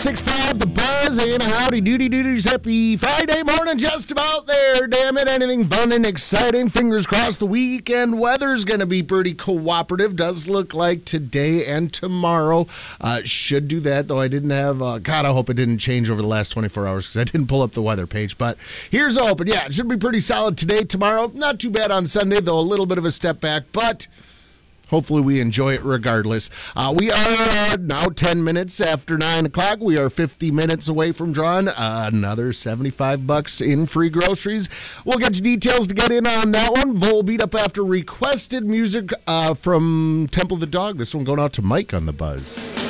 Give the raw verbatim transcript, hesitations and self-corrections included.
six five, The Buzz, and howdy doody doodies. Happy Friday morning, just about there. Damn it, anything fun and exciting. Fingers crossed the weekend weather's going to be pretty cooperative. Does look like today and tomorrow. Uh, should do that, though I didn't have, uh, God, I hope it didn't change over the last twenty-four hours because I didn't pull up the weather page. But here's hoping. Yeah, it should be pretty solid today, tomorrow. Not too bad on Sunday, though a little bit of a step back, but hopefully we enjoy it regardless. Uh, we are uh, now ten minutes after nine o'clock. We are fifty minutes away from drawing uh, another seventy-five bucks in free groceries. We'll get you details to get in on that one. Volbeat up after requested music uh, from Temple of the Dog. This one going out to Mike on The Buzz.